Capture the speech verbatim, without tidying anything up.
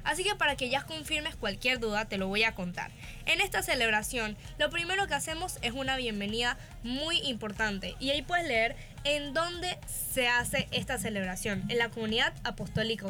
Así que para que ya confirmes cualquier duda te lo voy a contar. En esta celebración, lo primero que hacemos es una bienvenida muy importante y ahí puedes leer en dónde se hace esta celebración, en la Comunidad Apostólica